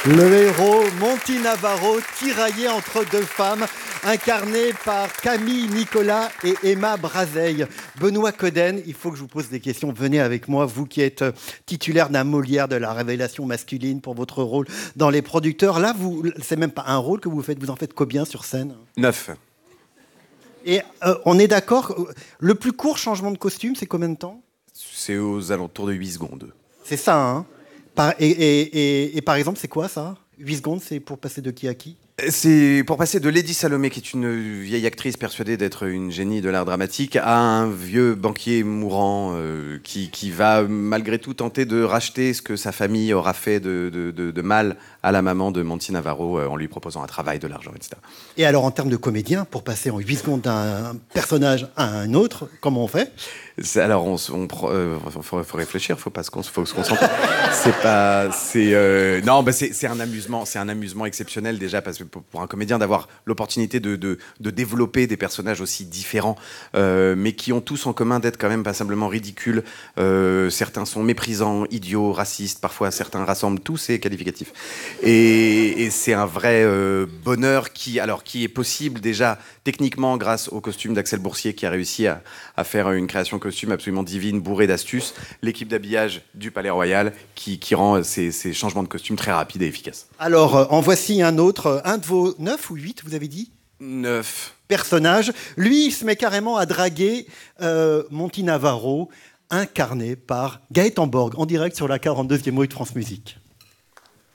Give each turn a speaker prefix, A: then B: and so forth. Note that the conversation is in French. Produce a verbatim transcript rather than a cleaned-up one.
A: Le héros Monty Navarro, tiraillé entre deux femmes, incarné par Camille Nicolas et Emma Brazeil. Benoît Coden, il faut que je vous pose des questions. Venez avec moi, vous qui êtes titulaire d'un Molière de la révélation masculine pour votre rôle dans Les Producteurs. Là, vous, c'est même pas un rôle que vous faites, vous en faites combien sur scène?
B: Neuf.
A: Et euh, on est d'accord, le plus court changement de costume, c'est combien de temps?
B: C'est aux alentours de huit secondes.
A: C'est ça, hein? Par, et, et, et, et par exemple, c'est quoi ça? huit secondes, c'est pour passer de qui à qui?
B: C'est pour passer de Lady Salomé, qui est une vieille actrice persuadée d'être une génie de l'art dramatique, à un vieux banquier mourant euh, qui, qui va malgré tout tenter de racheter ce que sa famille aura fait de, de, de, de mal à la maman de Monty Navarro euh, en lui proposant un travail, de l'argent, et cetera.
A: Et alors, en termes de comédien, pour passer en huit secondes d'un personnage à un autre, comment on fait?
B: Alors, on, on euh, faut, faut réfléchir, faut pas se, faut se concentrer. C'est pas, c'est euh, non, bah c'est, c'est un amusement, c'est un amusement exceptionnel déjà parce que pour, pour un comédien d'avoir l'opportunité de, de, de développer des personnages aussi différents, euh, mais qui ont tous en commun d'être quand même passablement ridicules. Euh, certains sont méprisants, idiots, racistes, parfois certains rassemblent tous ces qualificatifs. Et, et c'est un vrai euh, bonheur qui, alors, qui est possible déjà techniquement grâce au costume d'Axel Boursier qui a réussi à, à faire une création costume absolument divine, bourrée d'astuces, l'équipe d'habillage du Palais Royal qui, qui rend ces, ces changements de costume très rapides et efficaces.
A: Alors, euh, en voici un autre, un de vos neuf ou huit, vous avez dit?
B: Neuf.
A: Personnage. Lui, il se met carrément à draguer euh, Monty Navarro, incarné par Gaëtan Borg, en direct sur la quarante-deuxième rue de France Musique.